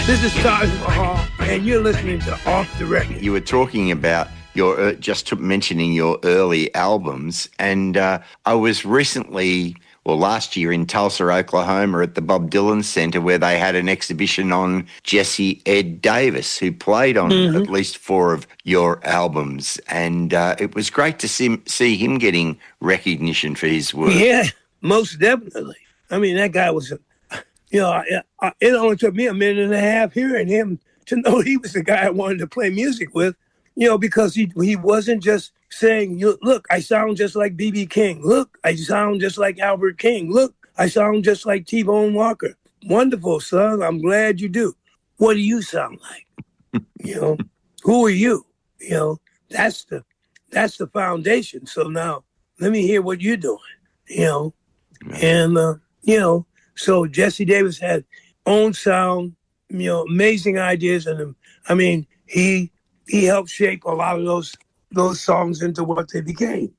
This is Taj Mahal, and you're listening to Off the Record. You were talking about your mentioning your early albums, and I was recently, last year in Tulsa, Oklahoma, at the Bob Dylan Center, where they had an exhibition on Jesse Ed Davis, who played on at least 4 of your albums, and it was great to see him getting recognition for his work. Yeah, most definitely. I mean, that guy was, it only took me a minute and a half hearing him to know he was the guy I wanted to play music with, because he wasn't just saying, look, I sound just like B.B. King. Look, I sound just like Albert King. Look, I sound just like T-Bone Walker. Wonderful, son. I'm glad you do. What do you sound like? Who are you? That's the foundation. So now let me hear what you're doing, and, so Jesse Davis had own sound, amazing ideas. And I mean, he helped shape a lot of those songs into what they became,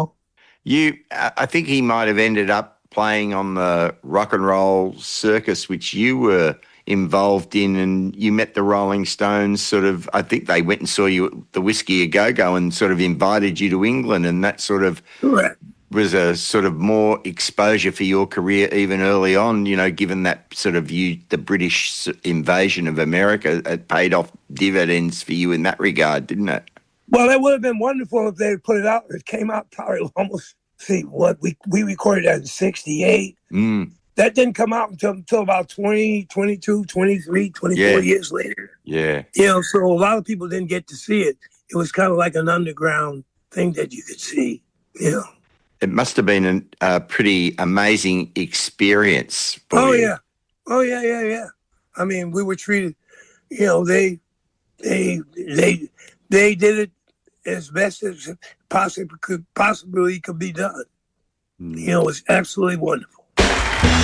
I think he might have ended up playing on the rock and roll circus, which you were involved in, and you met the Rolling Stones I think they went and saw you at the Whiskey A Go-Go and sort of invited you to England, and that sort of was a sort of more exposure for your career even early on, given that sort of the British invasion of America, it paid off dividends for you in that regard, didn't it? Well, it would have been wonderful if they had put it out. It came out probably almost, we recorded that in 68. That didn't come out until about 20, 22, 23, 24 years later. Yeah. So a lot of people didn't get to see it. It was kind of like an underground thing that you could see, It must have been a pretty amazing experience for you. Yeah. Oh, yeah. I mean, we were treated, they did it as best as possibly could be done. It was absolutely wonderful.